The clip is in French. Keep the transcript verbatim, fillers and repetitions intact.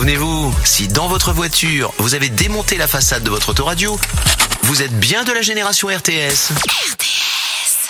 Abonnez-vous. Si dans votre voiture, vous avez démonté la façade de votre autoradio, vous êtes bien de la génération R T S. R T S.